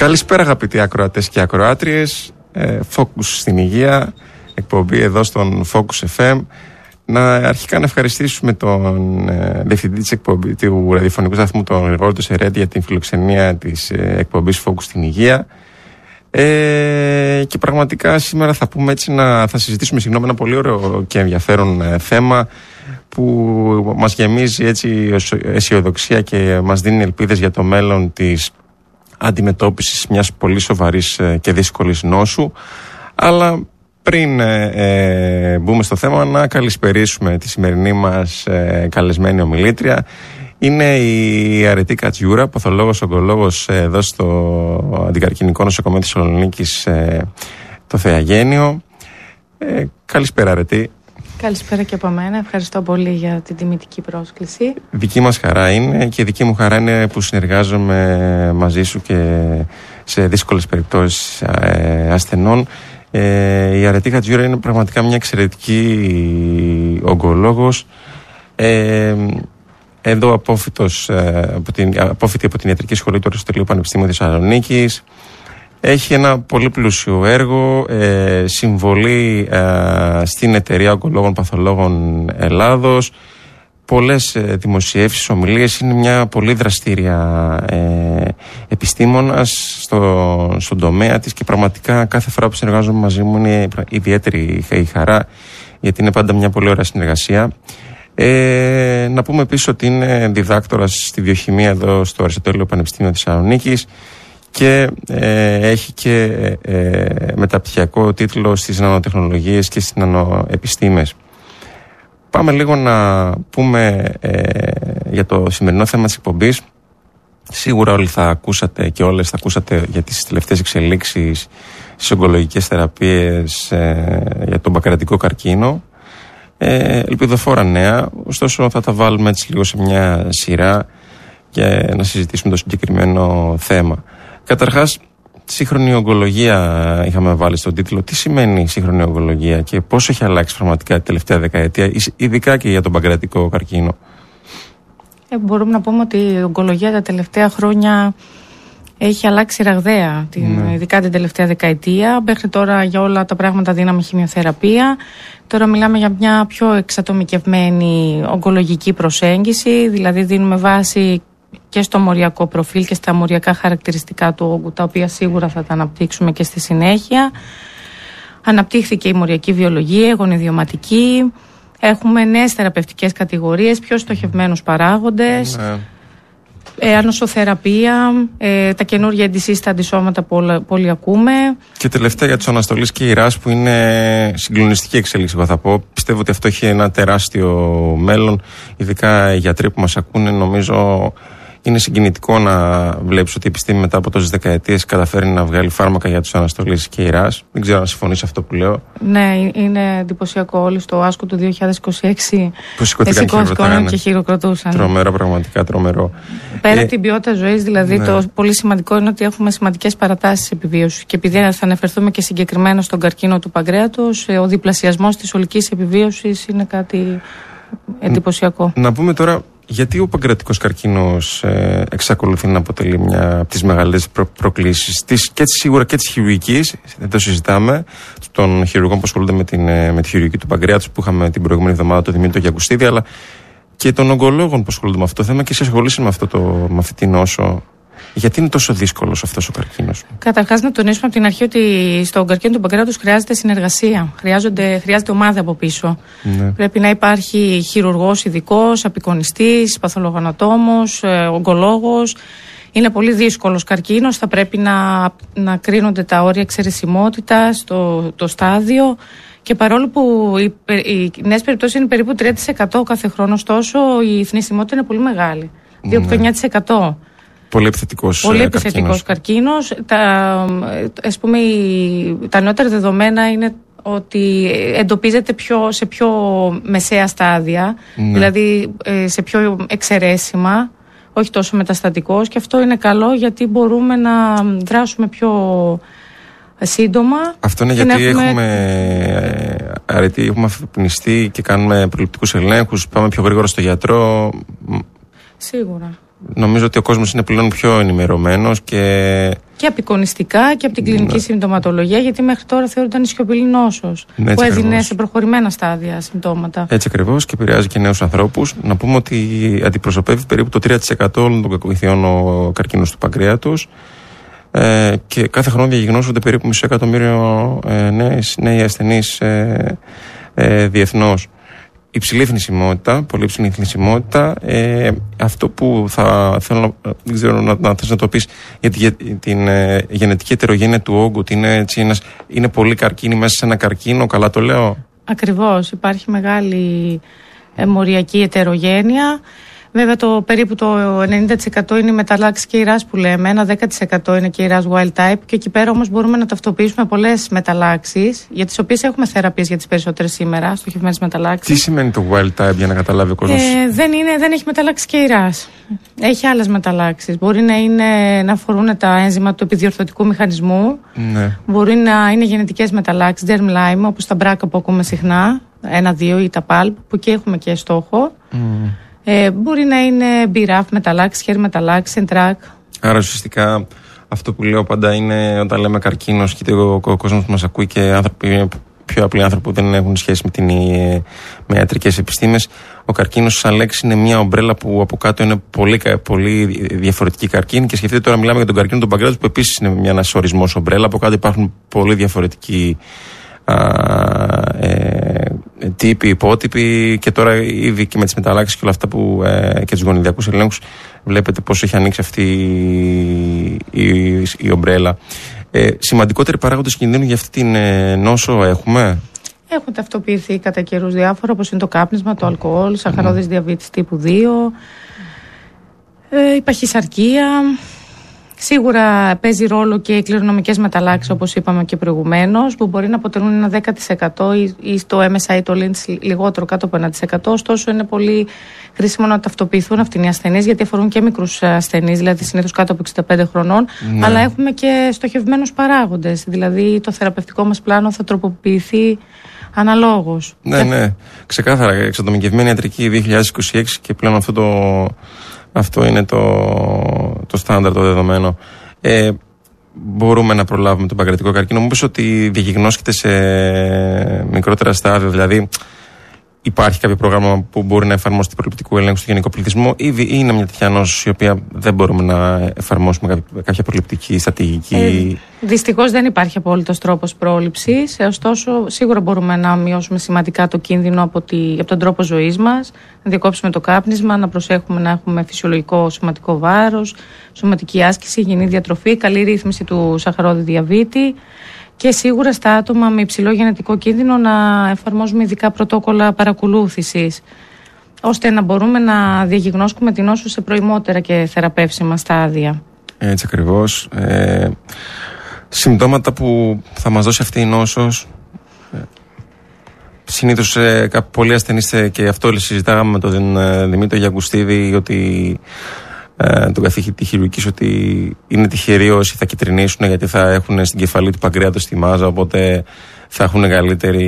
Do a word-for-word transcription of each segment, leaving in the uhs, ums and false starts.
Καλησπέρα αγαπητοί ακροατές και ακροάτριες. ε, Focus στην υγεία, εκπομπή εδώ στον Focus εφ εμ. Να αρχικά να ευχαριστήσουμε τον ε, διευθυντή της εκπομπή, του ραδιοφωνικού σταθμού, τον Γρηγόρη Σερέντη, για την φιλοξενία της ε, εκπομπής Focus στην υγεία. Ε, και πραγματικά σήμερα θα πούμε έτσι να, θα συζητήσουμε συγγνώμη, ένα πολύ ωραίο και ενδιαφέρον ε, θέμα που μας γεμίζει έτσι αισιοδοξία και μας δίνει ελπίδες για το μέλλον της αντιμετώπισης μιας πολύ σοβαρής και δύσκολης νόσου. Αλλά πριν ε, ε, μπούμε στο θέμα, να καλησπερίσουμε τη σημερινή μας ε, καλεσμένη ομιλήτρια. Είναι η Αρετή Κατζιούρα, παθολόγος ογκολόγος ε, εδώ στο Αντικαρκινικό Νοσοκομείο της Θεσσαλονίκης, ε, το Θεαγένιο. Ε, καλησπέρα Αρετή. Καλησπέρα και από μένα. Ευχαριστώ πολύ για την τιμητική πρόσκληση. Δική μας χαρά είναι και δική μου χαρά είναι που συνεργάζομαι μαζί σου και σε δύσκολες περιπτώσεις ε, ασθενών. Ε, η Αρετή Κατζιούρα είναι πραγματικά μια εξαιρετική ογκολόγος. Ε, εδώ απόφοιτος, ε, από την, απόφοιτη από την Ιατρική Σχολή του Αριστοτελείου Πανεπιστήμιου Θεσσαλονίκης. Έχει ένα πολύ πλούσιο έργο, ε, συμβολή ε, στην Εταιρεία Ογκολόγων Παθολόγων Ελλάδος, πολλές ε, δημοσιεύσεις, ομιλίες. Είναι μια πολύ δραστήρια ε, επιστήμονας στο, στον τομέα της και πραγματικά κάθε φορά που συνεργάζομαι μαζί μου είναι ιδιαίτερη η χαρά, γιατί είναι πάντα μια πολύ ωραία συνεργασία. Ε, να πούμε επίσης ότι είναι διδάκτορας στη βιοχημία εδώ στο Αριστοτέλειο Πανεπιστήμιο Θεσσαλονίκης και ε, έχει και ε, μεταπτυχιακό τίτλο στις νανοτεχνολογίες και στις νανοεπιστήμες. Πάμε λίγο να πούμε ε, για το σημερινό θέμα της εκπομπής. Σίγουρα όλοι θα ακούσατε και όλες θα ακούσατε για τις τελευταίες εξελίξεις στις ογκολογικές θεραπείες ε, για τον παγκρατικό καρκίνο. Ε, ελπιδοφόρα νέα, ωστόσο θα τα βάλουμε έτσι λίγο σε μια σειρά για να συζητήσουμε το συγκεκριμένο θέμα. Καταρχάς, σύγχρονη ογκολογία είχαμε βάλει στον τίτλο. Τι σημαίνει σύγχρονη ογκολογία και πώς έχει αλλάξει πραγματικά τη τελευταία δεκαετία, ειδικά και για τον παγκρατικό καρκίνο? Ε, μπορούμε να πούμε ότι η ογκολογία τα τελευταία χρόνια έχει αλλάξει ραγδαία, την, ναι. ειδικά την τελευταία δεκαετία. Μέχρι τώρα για όλα τα πράγματα δίναμε χημειοθεραπεία. Τώρα μιλάμε για μια πιο εξατομικευμένη ογκολογική προσέγγιση, δηλαδή δίνουμε βάση και στο μοριακό προφίλ και στα μοριακά χαρακτηριστικά του όγκου, τα οποία σίγουρα θα τα αναπτύξουμε και στη συνέχεια. Αναπτύχθηκε η μοριακή βιολογία, η γονιδιωματική. Έχουμε νέες θεραπευτικές κατηγορίες, πιο στοχευμένους παράγοντες. Ναι. Ε, ανοσοθεραπεία, ε, τα καινούργια εντυσσίστα αντισώματα που όλα, πολύ ακούμε. Και τελευταία για τους αναστολείς και ηράς, που είναι συγκλονιστική εξέλιξη, εγώ θα πω. Πιστεύω ότι αυτό έχει ένα τεράστιο μέλλον. Ειδικά οι γιατροί που μας ακούνε, νομίζω είναι συγκινητικό να βλέπεις ότι η επιστήμη μετά από τόσες δεκαετίες καταφέρει να βγάλει φάρμακα για τους αναστολείς και ηράς. Δεν ξέρω αν συμφωνείς αυτό που λέω. Ναι, είναι εντυπωσιακό. Όλοι στο Άσκο του δύο χιλιάδες είκοσι έξι που σηκώθηκαν και χειροκροτούσαν. Τρομερό, πραγματικά τρομερό. Πέρα ε, από την ποιότητα ζωής, δηλαδή, ναι. Το πολύ σημαντικό είναι ότι έχουμε σημαντικές παρατάσεις επιβίωσης. Και επειδή θα αναφερθούμε και συγκεκριμένα στον καρκίνο του παγκρέατος, ο διπλασιασμός της ολικής επιβίωσης είναι κάτι εντυπωσιακό. Να πούμε τώρα, γιατί ο παγκρατικός καρκίνος ε, εξακολουθεί να αποτελεί μια από τις μεγαλύτερες προ- προκλήσεις της, και της, σίγουρα και της χειρουργικής, δεν το συζητάμε, των χειρουργών που ασχολούνται με, την, με τη χειρουργική του παγκρέατος, που είχαμε την προηγούμενη εβδομάδα τον Δημήτρη Γιακουστίδη, αλλά και των ογκολόγων που ασχολούνται με αυτό το θέμα και σε ασχολήσει με, αυτό το, με αυτή την νόσο. Γιατί είναι τόσο δύσκολος αυτός ο καρκίνος? Καταρχάς, να τονίσουμε από την αρχή ότι στον καρκίνο του παγκρέατος χρειάζεται συνεργασία. Χρειάζεται ομάδα από πίσω. Ναι. Πρέπει να υπάρχει χειρουργός ειδικός, απεικονιστής, παθολογανατόμος, ογκολόγος. Είναι πολύ δύσκολος καρκίνος. Θα πρέπει να, να κρίνονται τα όρια εξαιρεσιμότητας, το, το στάδιο. Και παρόλο που οι, οι νέες περιπτώσεις είναι περίπου τρία τοις εκατό κάθε χρόνο, ωστόσο η θνησιμότητα είναι πολύ μεγάλη. δύο κόμμα εννιά τοις εκατό. Πολύ επιθετικός Πολύ επιθετικός καρκίνος. καρκίνος. Τα, ας πούμε, τα νεότερα δεδομένα είναι ότι εντοπίζεται πιο, σε πιο μεσαία στάδια, ναι. δηλαδή σε πιο εξαιρέσιμα, όχι τόσο μεταστατικός, και αυτό είναι καλό γιατί μπορούμε να δράσουμε πιο σύντομα. Αυτό είναι γιατί έχουμε, έχουμε, αρετή, έχουμε αφυπνιστεί και κάνουμε προληπτικούς ελέγχους, πάμε πιο γρήγορα στο γιατρό. Σίγουρα. Νομίζω ότι ο κόσμος είναι πλέον πιο ενημερωμένος και και απεικονιστικά και από την κλινική ναι. συμπτωματολογία, γιατί μέχρι τώρα θεωρούνταν η σιωπηλή νόσος ναι, που έδινε ακριβώς. σε προχωρημένα στάδια συμπτώματα. Έτσι ακριβώς, και επηρεάζει και νέους ανθρώπους. Να πούμε ότι αντιπροσωπεύει περίπου το τρία τοις εκατό όλων των κακοηθειών ο καρκίνος του παγκρέατος. Ε, και κάθε χρόνο διαγνώσονται περίπου μισό εκατομμύριο ε, νέες, νέοι ασθενείς ε, ε, διεθνώς. Υψηλή θνησιμότητα, πολύ υψηλή θνησιμότητα. Ε, αυτό που θα θέλω να, δεν ξέρω, να, να θες να το πεις για, τη, για την ε, γενετική ετερογένεια του όγκου, ότι είναι, έτσι, ένας, είναι πολύ καρκίνη μέσα σε ένα καρκίνο, καλά το λέω? Ακριβώς, υπάρχει μεγάλη μοριακή ετερογένεια. Βέβαια το περίπου το ενενήντα τοις εκατό είναι η μεταλλάξη κεϊράς που λέμε, ένα δέκα τοις εκατό είναι κεϊράς wild type, και εκεί πέρα όμως μπορούμε να ταυτοποιήσουμε πολλές μεταλλάξεις, για τις οποίες έχουμε θεραπείες για τις περισσότερες σήμερα, στοχευμένες μεταλλάξεις. Τι σημαίνει το wild type για να καταλάβει ο κόσμος? Ε, δεν, είναι, δεν έχει μεταλλάξη κεϊράς. Έχει άλλες μεταλλάξεις. Μπορεί να, είναι, να αφορούν τα ένζημα του επιδιορθωτικού μηχανισμού, ναι. μπορεί να είναι γενετικές μεταλλάξεις, germline, όπως τα μπράκα που ακούμε συχνά, ένα δύο ή τα παλπ, που εκεί έχουμε και στόχο. Mm. Ε, μπορεί να είναι μπι ραφ μεταλλάξεις, χέρι μεταλλάξεις, εντράκ. Άρα ουσιαστικά αυτό που λέω πάντα είναι, όταν λέμε καρκίνος, και ο, ο κόσμος που μας ακούει και άνθρωποι, πιο απλοί άνθρωποι που δεν έχουν σχέση με, την, με ιατρικές επιστήμες, ο καρκίνος σαν λέξη είναι μια ομπρέλα που από κάτω είναι πολύ, πολύ διαφορετική καρκίνη. Και σκεφτείτε τώρα, μιλάμε για τον καρκίνο του παγκρέατος, που επίσης είναι μια, ένας ορισμός ομπρέλα. Από κάτω υπάρχουν πολύ διαφορετικοί α, ε, τύποι, υπότυποι, και τώρα ήδη και με τις μεταλλάξεις και όλα αυτά που, ε, και τους γονιδιακούς ελέγχους, βλέπετε πώς έχει ανοίξει αυτή η, η, η ομπρέλα. Ε, σημαντικότεροι παράγοντες κινδύνου για αυτή την ε, νόσο έχουμε? Έχουν ταυτοποιηθεί κατά καιρούς διάφορα, όπως είναι το κάπνισμα, το αλκοόλ, σαχαρόδης mm. διαβήτης τύπου δύο, ε, η παχυσαρκία. Σίγουρα παίζει ρόλο και οι κληρονομικές μεταλλάξεις, όπως είπαμε και προηγουμένως, που μπορεί να αποτελούν ένα δέκα τοις εκατό ή στο εμ ες άι το Lynch λιγότερο, κάτω από ένα τοις εκατό. Ωστόσο, είναι πολύ χρήσιμο να ταυτοποιηθούν αυτοί οι ασθενείς, γιατί αφορούν και μικρούς ασθενείς, δηλαδή συνήθως κάτω από εξήντα πέντε χρονών. Ναι. Αλλά έχουμε και στοχευμένους παράγοντες. Δηλαδή, το θεραπευτικό μας πλάνο θα τροποποιηθεί αναλόγως. Ναι, και... ναι. Ξεκάθαρα. Εξατομικευμένη ιατρική δύο χιλιάδες είκοσι έξι, και πλέον αυτό το. Αυτό είναι το, το στάνταρ, το δεδομένο. Ε, μπορούμε να προλάβουμε τον παγκρατικό καρκίνο? Μου είπες ότι διαγιγνώσκεται σε μικρότερα στάδια, δηλαδή υπάρχει κάποιο πρόγραμμα που μπορεί να εφαρμόσει την προληπτικού ελέγχου στο γενικό πληθυσμό, ή είναι μια τέτοια νόσος η οποία δεν μπορούμε να εφαρμόσουμε κάποια προληπτική στρατηγική? Ε, δυστυχώς δεν υπάρχει απόλυτος τρόπος πρόληψης, ωστόσο σίγουρα μπορούμε να μειώσουμε σημαντικά το κίνδυνο από, τη, από τον τρόπο ζωής μας, να διακόψουμε το κάπνισμα, να προσέχουμε να έχουμε φυσιολογικό σωματικό βάρος, σωματική άσκηση, υγιεινή διατροφή, καλή ρύθμιση του σαχαρόδι διαβήτη. Και σίγουρα στα άτομα με υψηλό γενετικό κίνδυνο να εφαρμόζουμε ειδικά πρωτόκολλα παρακολούθησης, ώστε να μπορούμε να διαγιγνώσκουμε την νόσο σε προημότερα και θεραπεύσιμα στάδια. Έτσι ακριβώς. Ε, συμπτώματα που θα μας δώσει αυτή η νόσος. Ε, συνήθως ε, πολλοί ασθενείς, και αυτό συζητάγαμε με τον ε, Δημήτρη Γιαγκουστίδη, ότι τον καθηγητή χειρουργικής, ότι είναι τυχεροί όσοι θα κυτρινήσουν, γιατί θα έχουν στην κεφαλή του παγκρέατος τη μάζα, οπότε θα έχουν καλύτερη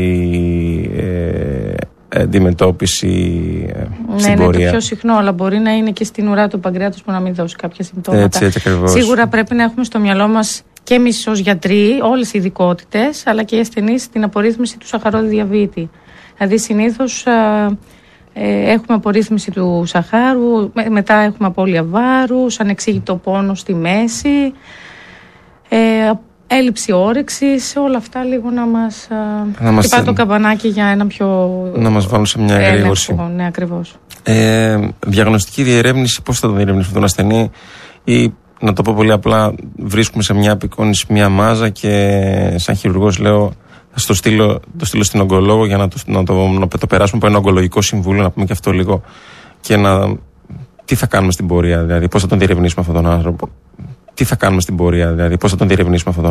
ε, αντιμετώπιση ε, ναι, στην πορεία. Ναι, είναι το πιο συχνό, αλλά μπορεί να είναι και στην ουρά του παγκρέατος που να μην δώσει κάποια συμπτώματα. Έτσι, έτσι ακριβώς. Σίγουρα πρέπει να έχουμε στο μυαλό μας και εμείς ως γιατροί, όλες οι ειδικότητες, αλλά και οι ασθενείς, την απορρίθμιση του σαχαρόδι διαβήτη. Δηλαδή συνήθως Ε, έχουμε απορρίθμιση του σαχάρου, με, μετά έχουμε απώλεια βάρους, ανεξήγητο πόνο στη μέση, ε, έλλειψη όρεξης, όλα αυτά λίγο να μας χτυπά μας... το καμπανάκι για ένα πιο... Να μας βάλουν σε μια εγρήγορση. Ναι, ακριβώς. Ε, διαγνωστική διερεύνηση, πώς θα το διερευνήσουμε τον ασθενή, ή να το πω πολύ απλά, βρίσκουμε σε μια απεικόνηση μια μάζα και σαν χειρουργός λέω, θα το στείλω, το στείλω στην ογκολόγο για να το, να, το, να το περάσουμε από ένα ογκολογικό συμβούλιο, να πούμε και αυτό λίγο, και να... Τι θα κάνουμε στην πορεία, δηλαδή, πώς θα τον διερευνήσουμε αυτόν τον άνθρωπο? Τι θα κάνουμε στην πορεία, δηλαδή, πώς θα τον διερευνήσουμε αυτόν τον